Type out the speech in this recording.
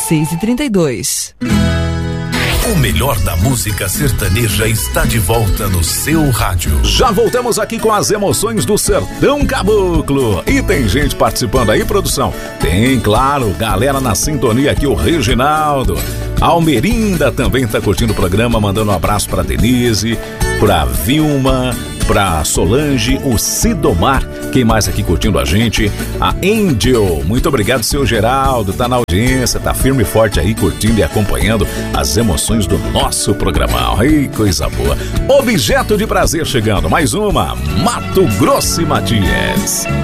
6h32. O melhor da música sertaneja está de volta no seu rádio. Já voltamos aqui com as emoções do Sertão Caboclo. E tem gente participando aí, produção? Tem, claro, galera na sintonia aqui, o Reginaldo. A Almerinda também tá curtindo o programa, mandando um abraço pra Denise, pra Vilma, pra Solange, o Cidomar, quem mais aqui curtindo a gente? A Angel, muito obrigado, seu Geraldo, tá na audiência, tá firme e forte aí, curtindo e acompanhando as emoções do nosso programão. Ei, coisa boa. Objeto de prazer chegando, mais uma, Mato Grosso e Matias.